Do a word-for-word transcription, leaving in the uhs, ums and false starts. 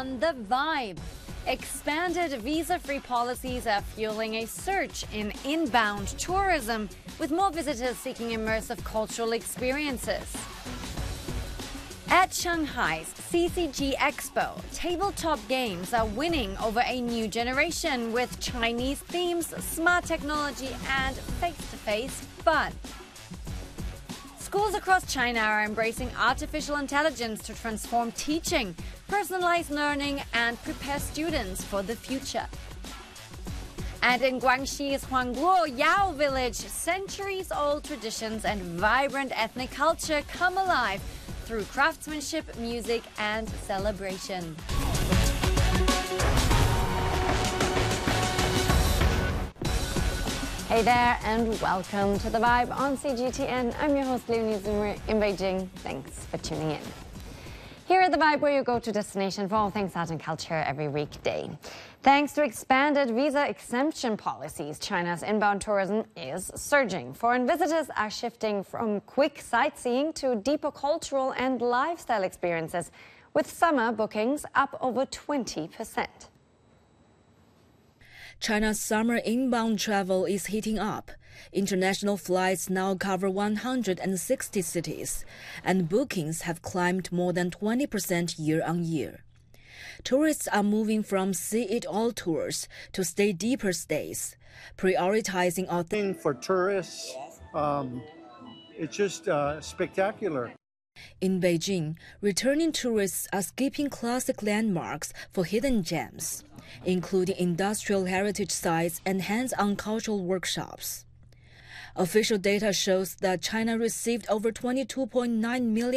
on The Vibe. Expanded visa-free policies are fueling a surge in inbound tourism, with more visitors seeking immersive cultural experiences. At Shanghai's C C G Expo, tabletop games are winning over a new generation with Chinese themes, smart technology, and face-to-face fun. Schools across China are embracing artificial intelligence to transform teaching, personalize learning, and prepare students for the future. And in Guangxi's Huangguo Yao village, centuries-old traditions and vibrant ethnic culture come alive through craftsmanship, music, and celebration. Hey there, and welcome to The Vibe on C G T N. I'm your host, Leonie Zoomer in Beijing. Thanks for tuning in. Here at The Vibe, where you go to destination for all things art and culture every weekday. Thanks to expanded visa exemption policies, China's inbound tourism is surging. Foreign visitors are shifting from quick sightseeing to deeper cultural and lifestyle experiences, with summer bookings up over twenty percent. China's summer inbound travel is heating up. International flights now cover one hundred sixty cities, and bookings have climbed more than twenty percent year on year. Tourists are moving from see-it-all tours to stay-deeper stays, prioritizing authentic. For tourists, um, it's just uh, spectacular. In Beijing, returning tourists are skipping classic landmarks for hidden gems, including industrial heritage sites and hands-on cultural workshops. Official data shows that China received over twenty-two point nine million